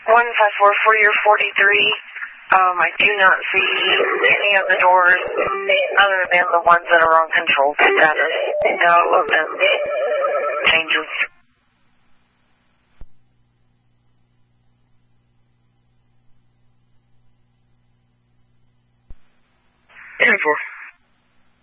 154 for your 43. I do not see any of the doors other than the ones that are on control status. No of them changes. 10-4.